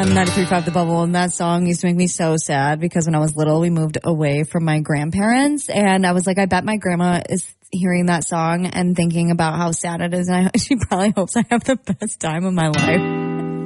93.5 The Bubble, and that song used to make me so sad because when I was little, we moved away from my grandparents, and I was like, I bet my grandma is hearing that song and thinking about how sad it is, and she probably hopes I have the best time of my life.